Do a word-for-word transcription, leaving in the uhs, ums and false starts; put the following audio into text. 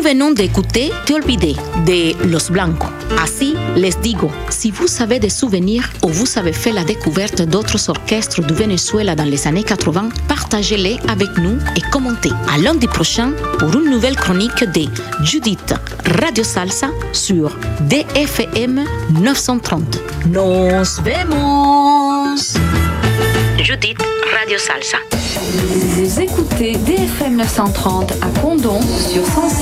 venons d'écouter Te Olvidé de Los Blancos. Así les digo, si vous avez des souvenirs ou vous avez fait la découverte d'autres orchestres du Venezuela dans les années quatre-vingts, partagez-les avec nous et commentez. À lundi prochain pour une nouvelle chronique de Judith Radio Salsa sur D F M neuf cent trente. Nos vemos! Judith Radio Salsa. Vous écoutez D F M neuf cent trente à Condon sur cent six.